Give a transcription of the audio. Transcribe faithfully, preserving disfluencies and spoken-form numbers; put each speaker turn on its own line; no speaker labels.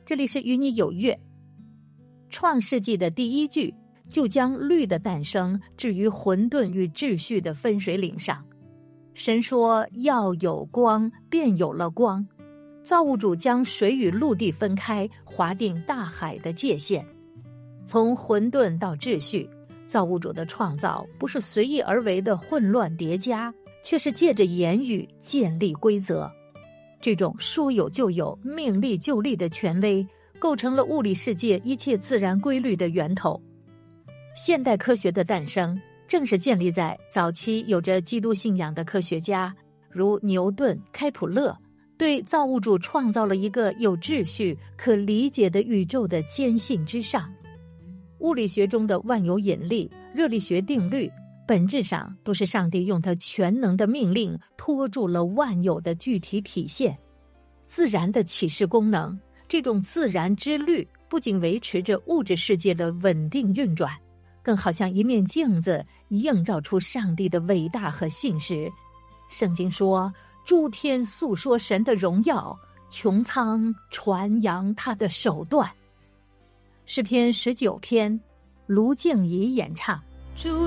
这里是与你有约。创世纪的第一句就将律的诞生置于混沌与秩序的分水岭上。神说要有光，便有了光。造物主将水与陆地分开，划定大海的界限。从混沌到秩序，造物主的创造不是随意而为的混乱叠加，却是借着言语建立规则。这种说有就有、命立就立的权威，构成了物理世界一切自然规律的源头。现代科学的诞生，正是建立在早期有着基督信仰的科学家，如牛顿、开普勒，对造物主创造了一个有秩序、可理解的宇宙的坚信之上。物理学中的万有引力、热力学定律，本质上都是上帝用他全能的命令托住了万有的具体体现。自然的启示功能，这种自然之律不仅维持着物质世界的稳定运转，更好像一面镜子，映照出上帝的伟大和信实。圣经说，诸天诉说神的荣耀，穹苍传扬他的手段。诗篇十九篇，卢静怡演唱。